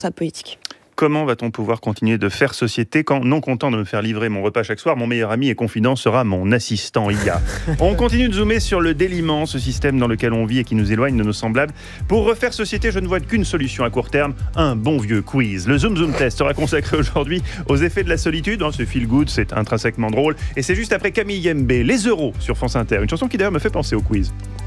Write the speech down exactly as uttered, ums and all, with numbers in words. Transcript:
sa politique. Comment va-t-on pouvoir continuer de faire société quand, non content de me faire livrer mon repas chaque soir, mon meilleur ami et confident sera mon assistant I A? On continue de zoomer sur le déliement, ce système dans lequel on vit et qui nous éloigne de nos semblables. Pour refaire société, je ne vois qu'une solution à court terme, un bon vieux quiz. Le Zoom Zoom Test sera consacré aujourd'hui aux effets de la solitude. C'est feel good, c'est intrinsèquement drôle. Et c'est juste après Camille Yembe, Les Euros sur France Inter. Une chanson qui d'ailleurs me fait penser au quiz.